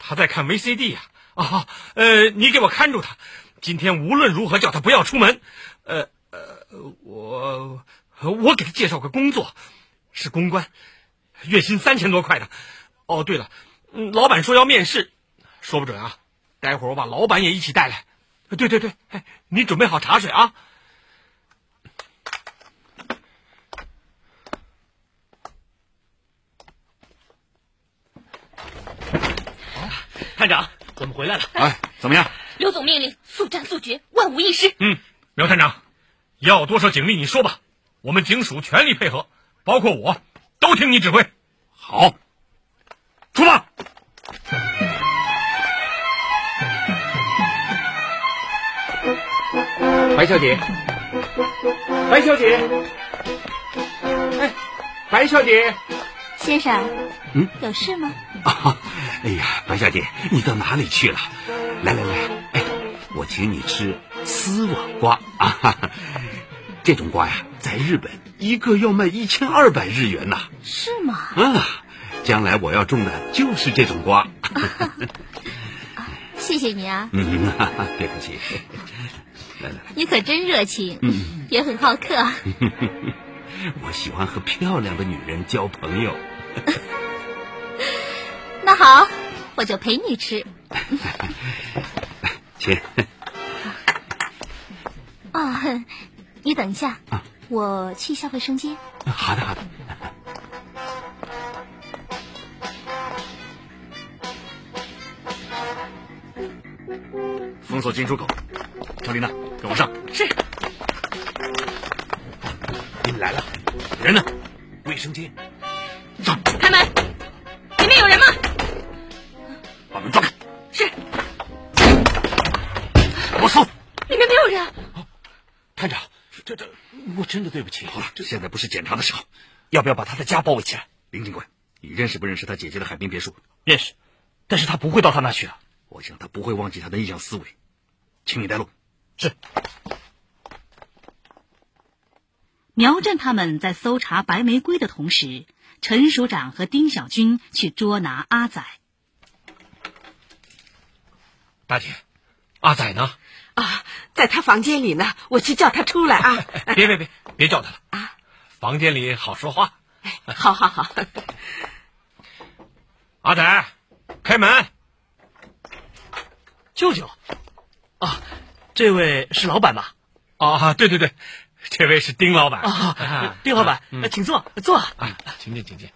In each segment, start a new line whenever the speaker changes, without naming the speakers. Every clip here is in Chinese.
他在看 VCD 呀。你给我看住他，今天无论如何叫他不要出门。我给他介绍个工作，是公关，月薪3000多块的。哦，对了，老板说要面试，说不准啊，待会儿我把老板也一起带来。对，你准备好茶水啊。
探长，我们回来了。
怎么样？
刘总命令速战速决，万无一失。
刘探长，要多少警力你说吧，我们警署全力配合，包括我，都听你指挥。
好，出发。
白小姐，白小姐，白小姐，
先生，有事吗？
哎呀，白小姐，你到哪里去了？来，我请你吃丝瓦瓜啊！这种瓜呀，在日本一个要卖1200日元呐。
是吗？
将来我要种的就是这种瓜。
谢谢你啊。
别客气。来，
你可真热情，也很好客。
我喜欢和漂亮的女人交朋友。
那好，我就陪你吃。
请。
你等一下，我去一下卫生间。
好的。
封锁进出口。乔丽娜，跟我上。
是。
你们来了，人呢？卫生间。上。
开门，里面有人吗？
把门撞开。
是。
我说，
里面没有人。
探长，我真的对不起。
好了，现在不是检查的时候，
要不要把他的家包围起来？
林警官，你认识不认识他姐姐的海滨别墅？
认识，但是他不会到他那去啊。
我想他不会忘记他的逆向思维，请你带路。
是。
苗震他们在搜查白玫瑰的同时，陈署长和丁小军去捉拿阿仔。
大姐，阿仔呢？
在他房间里呢，我去叫他出来啊。
别叫他了啊，房间里好说话。
好。
阿仔，开门。
舅舅，这位是老板吧？
对，这位是丁老板。
丁老板，请坐。
请进。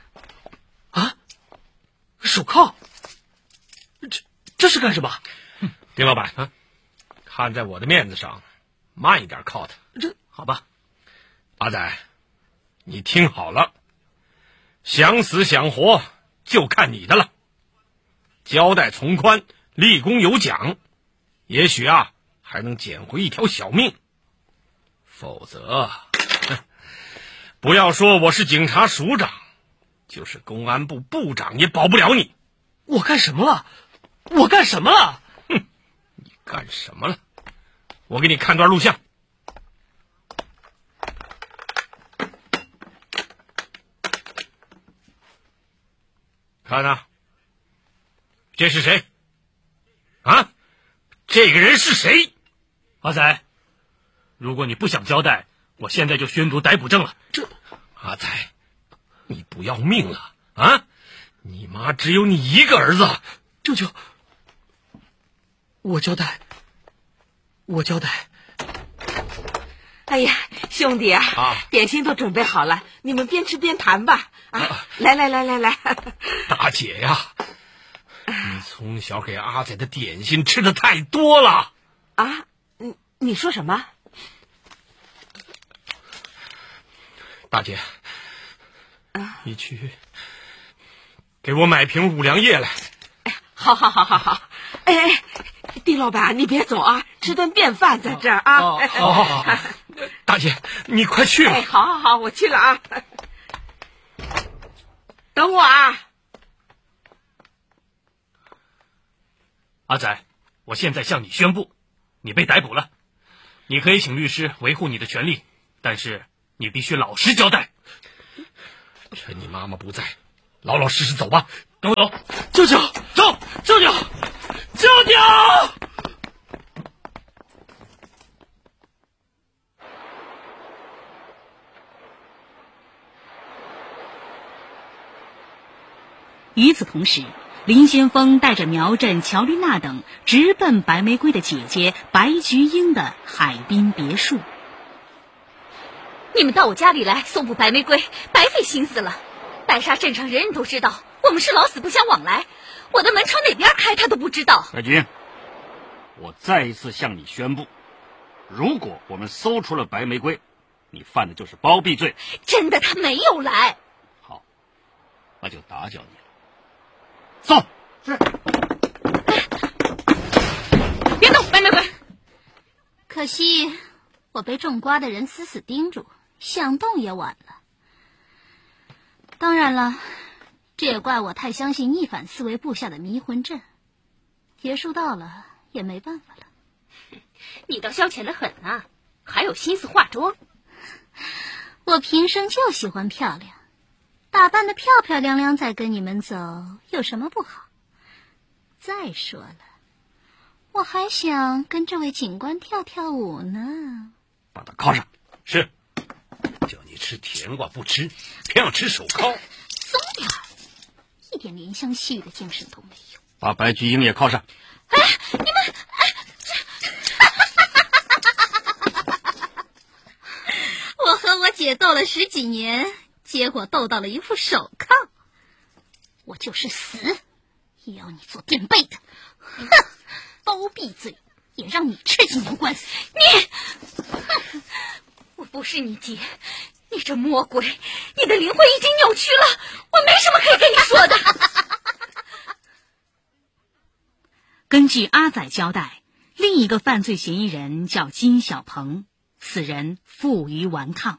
手铐，这是干什么？
丁老板看在我的面子上，慢一点铐他。
这好吧。
阿仔，你听好了，想死想活就看你的了。交代从宽，立功有奖，也许还能捡回一条小命。否则，不要说我是警察署长，就是公安部部长也保不了你。
我干什么了？
你干什么了？我给你看段录像。看这是谁？这个人是谁？
阿仔，如果你不想交代，我现在就宣读逮捕证了。
阿仔，你不要命了你妈只有你一个儿子。
舅舅，我交代。
哎呀，兄弟点心都准备好了，你们边吃边谈吧。来。
大姐呀，你从小给阿仔的点心吃的太多了。
你说什么？
大姐，你去给我买瓶五粮液来。
好。丁老板，你别走吃顿便饭在这儿
好。大姐，你快去吧。
好，我去了等我
阿仔，我现在向你宣布，你被逮捕了。你可以请律师维护你的权利，但是你必须老实交代。
趁你妈妈不在，老实走吧。
跟我走。舅舅，走。
与此同时，林先锋带着苗振、乔丽娜等直奔白玫瑰的姐姐白菊英的海滨别墅。
你们到我家里来搜捕白玫瑰，白费心思了。白沙镇上人人都知道我们是老死不相往来，我的门朝哪边开他都不知道。
白菊英，我再一次向你宣布，如果我们搜出了白玫瑰，你犯的就是包庇罪。
真的，他没有来。
好，那就打搅你了。走。
是。
别动，白玫瑰。
可惜我被种瓜的人死死盯住，想动也晚了。当然了，这也怪我太相信逆反思维部下的迷魂阵。结束到了也没办法了。
你倒消遣得很啊，还有心思化妆。
我平生就喜欢漂亮，打扮得漂漂亮亮再跟你们走有什么不好？再说了，我还想跟这位警官跳跳舞呢。
把他铐上。
是。叫你吃甜瓜不吃，偏要吃手铐。
松点儿，一点怜香惜玉的精神都没有。
把白菊英也铐上。
哎，你们，我和我姐斗了10几年，结果斗到了一副手铐。我就是死，也要你做垫背的。哼，包庇罪也让你吃几年官司。
你，我不是你姐，你这魔鬼，你的灵魂已经扭曲了，我没什么可以跟你说的。
根据阿仔交代，另一个犯罪嫌疑人叫金小鹏，此人负隅顽抗。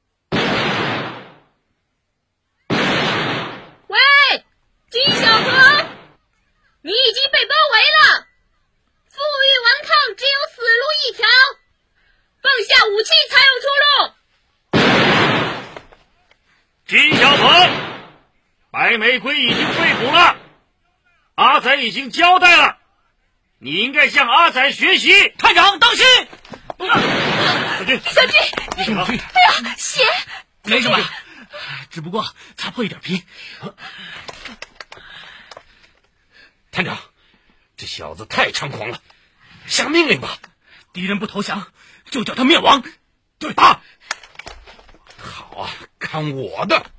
喂，金小鹏，你已经被包围了，负隅顽抗只有死路一条，放下武器才有出路。
金小鹏，白玫瑰已经被捕了，阿仔已经交代了，你应该向阿仔学习。
探长，当心！
小军，
小军，
你什么？
哎呀，血！
没什么，只不过擦破一点皮。
探长，这小子太猖狂了，下命令吧！
敌人不投降，就叫他灭亡。
对，打！好啊，看我的！